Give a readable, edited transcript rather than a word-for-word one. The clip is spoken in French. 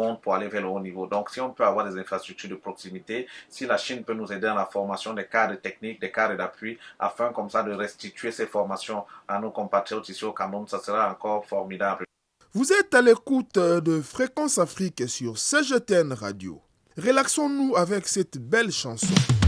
monde pour aller vers le haut niveau. Donc, si on peut avoir des infrastructures de proximité, si la Chine peut nous aider dans la formation des cadres techniques, des cadres d'appui, afin comme ça de restituer ces formations à nos compatriotes ici au Cameroun, ça sera encore formidable. Vous êtes à l'écoute de Fréquence Afrique sur CGTN Radio. Relaxons-nous avec cette belle chanson.